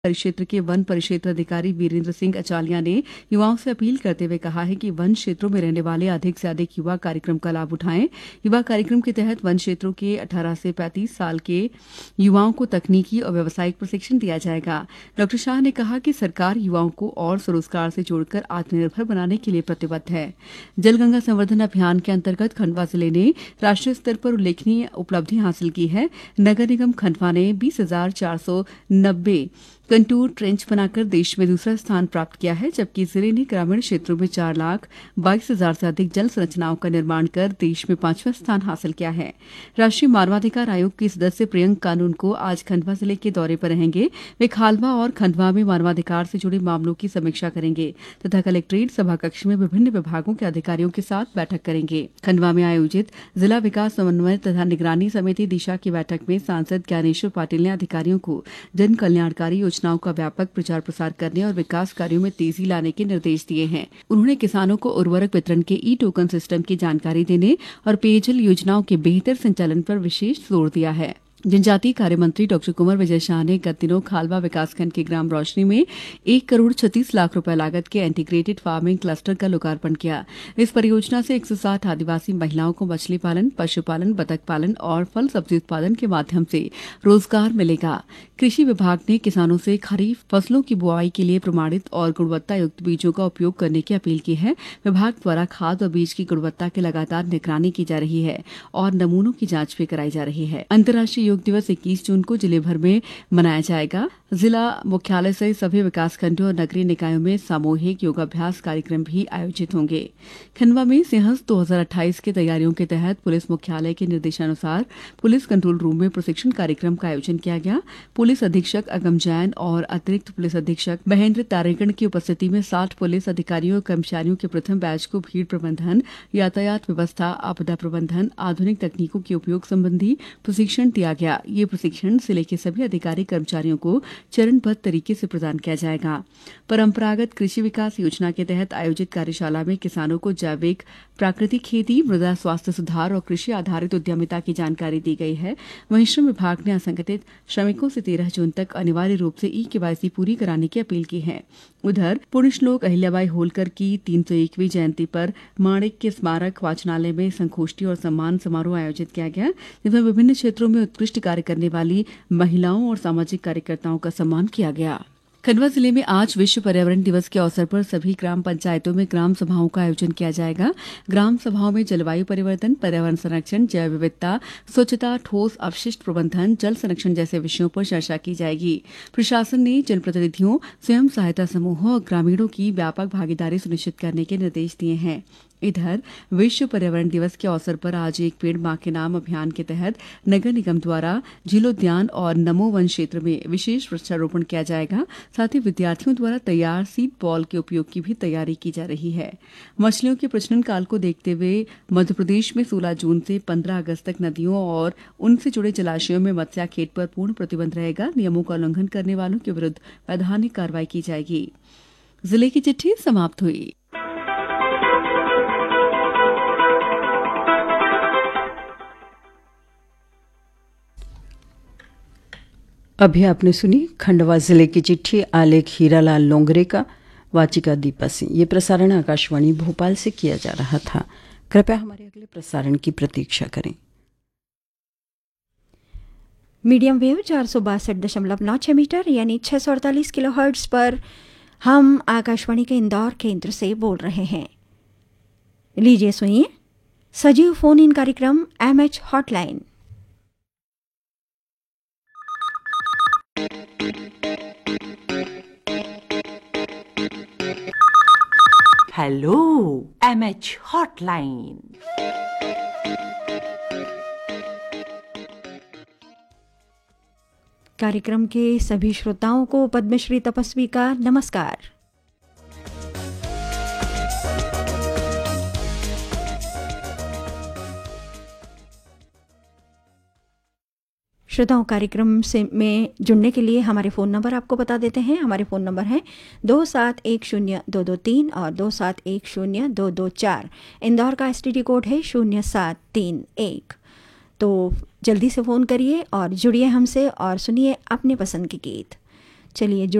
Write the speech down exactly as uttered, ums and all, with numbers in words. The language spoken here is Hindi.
परिक्षेत्र के वन परिक्षेत्र अधिकारी वीरेंद्र सिंह अचालिया ने युवाओं से अपील करते हुए कहा है कि वन क्षेत्रों में रहने वाले अधिक से अधिक युवा कार्यक्रम का लाभ उठाएं। युवा कार्यक्रम के तहत वन क्षेत्रों के अठारह से पैंतीस साल के युवाओं को तकनीकी और व्यावसायिक प्रशिक्षण दिया जाएगा। डॉक्टर शाह ने कहा कि सरकार युवाओं को और स्वरोजगार से जोड़कर आत्मनिर्भर बनाने के लिए प्रतिबद्ध है। जलगंगा संवर्धन अभियान के अंतर्गत खंडवा जिले ने राष्ट्रीय स्तर पर उल्लेखनीय उपलब्धि हासिल की है। नगर निगम खंडवा ने बीस हजार चार सौ नब्बे कंटूर ट्रेंच बनाकर देश में दूसरा स्थान प्राप्त किया है, जबकि जिले ने ग्रामीण क्षेत्रों में चार लाख बाईस हजार से अधिक जल संरचनाओं का निर्माण कर देश में पांचवा स्थान हासिल किया है। राष्ट्रीय मानवाधिकार आयोग के सदस्य प्रियंक कानून को आज खंडवा जिले के दौरे पर रहेंगे। वे खालवा और खंडवा में मानवाधिकार से जुड़े मामलों की समीक्षा करेंगे तथा कलेक्ट्रेट सभा कक्ष में विभिन्न विभागों के अधिकारियों के साथ बैठक करेंगे। खंडवा में आयोजित जिला विकास समन्वय तथा निगरानी समिति दिशा की बैठक में सांसद ज्ञानेश्वर पाटिल ने अधिकारियों को जन कल्याणकारी योजनाओं का व्यापक प्रचार प्रसार करने और विकास कार्यों में तेजी लाने के निर्देश दिए हैं। उन्होंने किसानों को उर्वरक वितरण के ई टोकन सिस्टम की जानकारी देने और पेयजल योजनाओं के बेहतर संचालन पर विशेष जोर दिया है। जनजातीय कार्य मंत्री डॉक्टर कुंवर विजय शाह ने गत दिनों खालवा विकासखंड के ग्राम रोशनी में एक करोड़ छत्तीस लाख रुपए लागत के इंटीग्रेटेड फार्मिंग क्लस्टर का लोकार्पण किया। इस परियोजना से एक सौ साठ आदिवासी महिलाओं को मछली पालन, पशुपालन, बतख पालन और फल सब्जी उत्पादन के माध्यम से रोजगार मिलेगा। कृषि विभाग ने किसानों से खरीफ फसलों की बुआई के लिए प्रमाणित और गुणवत्ता युक्त बीजों का उपयोग करने की अपील की है। विभाग द्वारा खाद और बीज की गुणवत्ता की लगातार निगरानी की जा रही है और नमूनों की जांच भी कराई जा रही है। अंतर्राष्ट्रीय योग दिवस इक्कीस जून को जिले भर में मनाया जाएगा। जिला मुख्यालय सहित सभी विकासखंडों और नगरीय निकायों में सामूहिक योगाभ्यास कार्यक्रम भी आयोजित होंगे। खंडवा में सिंहस्थ दो हजार अट्ठाईस की तैयारियों के तहत पुलिस मुख्यालय के निर्देशानुसार पुलिस कंट्रोल रूम में प्रशिक्षण कार्यक्रम का आयोजन किया गया। पुलिस अधीक्षक अगम जैन और अतिरिक्त पुलिस अधीक्षक महेंद्र तारेगण की उपस्थिति में साठ पुलिस अधिकारियों और कर्मचारियों के प्रथम बैच को भीड़ प्रबंधन, यातायात व्यवस्था, आपदा प्रबंधन, आधुनिक तकनीकों के उपयोग संबंधी प्रशिक्षण दिया गया। ये प्रशिक्षण जिले के सभी अधिकारी कर्मचारियों को चरणबद्ध तरीके से प्रदान किया जाएगा। परंपरागत कृषि विकास योजना के तहत आयोजित कार्यशाला में किसानों को जैविक प्राकृतिक खेती, मृदा स्वास्थ्य सुधार और कृषि आधारित उद्यमिता की जानकारी दी गई है। वहीं श्रम विभाग ने असंगठित श्रमिकों से तेरह जून तक अनिवार्य रूप से ई केवाईसी पूरी कराने की अपील की है। उधर पुण्यश्लोक अहिल्याबाई होलकर की तीन सौ एकवीं जयंती पर माणिक्य स्मारक वाचनालय में संगोष्ठी और सम्मान समारोह आयोजित किया गया, जिसमें विभिन्न क्षेत्रों में उत्कृष्ट कार्य करने वाली महिलाओं और सामाजिक कार्यकर्ताओं का सम्मान किया गया। खंडवा जिले में आज विश्व पर्यावरण दिवस के अवसर पर सभी ग्राम पंचायतों में ग्राम सभाओं का आयोजन किया जाएगा। ग्राम सभाओं में जलवायु परिवर्तन, पर्यावरण संरक्षण, जैव विविधता, स्वच्छता, ठोस अपशिष्ट प्रबंधन, जल संरक्षण जैसे विषयों पर चर्चा की जाएगी। प्रशासन ने जनप्रतिनिधियों, स्वयं सहायता समूहों और ग्रामीणों की व्यापक भागीदारी सुनिश्चित करने के निर्देश दिए हैं। इधर विश्व पर्यावरण दिवस के अवसर पर आज एक पेड़ मां के नाम अभियान के तहत नगर निगम द्वारा झीलोद्यान और नमो वन क्षेत्र में विशेष वृक्षारोपण किया जाएगा। साथ ही विद्यार्थियों द्वारा तैयार सीड बॉल के उपयोग की भी तैयारी की जा रही है। मछलियों के प्रजनन काल को देखते हुए मध्य प्रदेश में सोलह जून से पंद्रह अगस्त तक नदियों और उनसे जुड़े जलाशयों में मत्स्याखेट पर पूर्ण प्रतिबंध रहेगा। नियमों का उल्लंघन करने वालों के विरुद्ध वैधानिक कार्रवाई की जाएगी। जिले की चिट्ठी समाप्त हुई। अभी आपने सुनी खंडवा जिले की चिट्ठी, आलेख हीरालाल लोंगरे का, वाचिका दीपा सिंह। ये प्रसारण आकाशवाणी भोपाल से किया जा रहा था। कृपया हमारे अगले प्रसारण की प्रतीक्षा करें। मीडियम वेव चार सौ बासठ दशमलव नौ छह मीटर यानी छह सौ अड़तालीस किलो हर्ट्ज पर हम आकाशवाणी के इंदौर केंद्र से बोल रहे हैं। लीजिए सुनिए सजीव फोन इन कार्यक्रम M H hotline. Hello M H hotline. कार्यक्रम के सभी श्रोताओं को पद्मश्री तपस्वी का नमस्कार। श्रोताओं, कार्यक्रम से में जुड़ने के लिए हमारे फ़ोन नंबर आपको बता देते हैं। हमारे फ़ोन नंबर हैं दो सात एक शून्य दो दो तीन और दो सात एक शून्य दो दो चार। इंदौर का एस टी डी कोड है शून्य सात तीन एक। तो जल्दी से फ़ोन करिए और जुड़िए हमसे और सुनिए अपने पसंद के गीत। चलिए